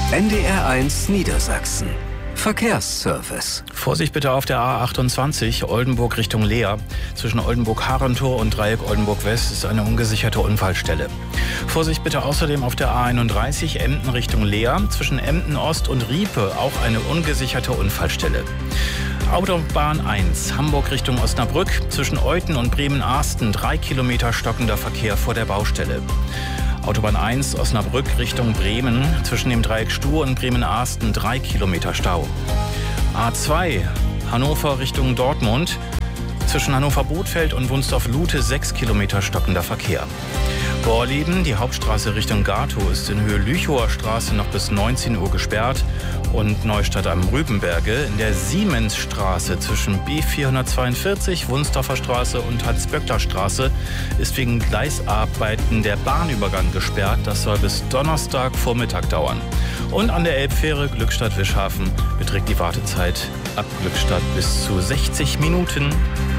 NDR1 Niedersachsen. Verkehrsservice. Vorsicht bitte auf der A28 Oldenburg Richtung Leer. Zwischen Oldenburg-Harentor und Dreieck Oldenburg-West ist eine ungesicherte Unfallstelle. Vorsicht bitte außerdem auf der A31 Emden Richtung Leer. Zwischen Emden Ost und Riepe auch eine ungesicherte Unfallstelle. Autobahn 1 Hamburg Richtung Osnabrück. Zwischen Euthen und Bremen-Arsten 3 Kilometer stockender Verkehr vor der Baustelle. Autobahn 1 Osnabrück Richtung Bremen. Zwischen dem Dreieck Stur und Bremen-Arsten 3 Kilometer Stau. A2 Hannover Richtung Dortmund. Zwischen Hannover-Bothfeld und Wunsdorf-Lute 6 Kilometer stockender Verkehr. Gorleben, die Hauptstraße Richtung Gatow, ist in Höhe Lüchower Straße noch bis 19 Uhr gesperrt. Und Neustadt am Rübenberge in der Siemensstraße zwischen B442, Wunsdorfer Straße und Hans-Böckler-Straße ist wegen Gleisarbeiten der Bahnübergang gesperrt. Das soll bis Donnerstag Vormittag dauern. Und an der Elbfähre Glückstadt-Wischhafen beträgt die Wartezeit ab Glückstadt bis zu 60 Minuten.